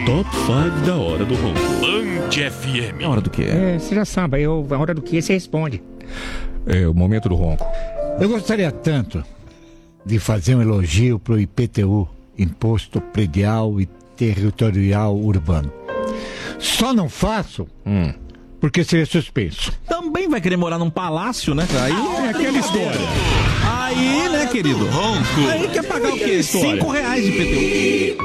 Top 5 da Hora do Ronco. Band FM. É hora do quê? Você já sabe, a hora do que você responde. É o momento do ronco. Eu gostaria tanto de fazer um elogio pro IPTU, Imposto Predial e Territorial Urbano. Só não faço porque seria suspenso. Também vai querer morar num palácio, né? Aí é aquela história. Aí, né, querido? Ronco. Aí quer pagar o quê? R$5 de IPTU.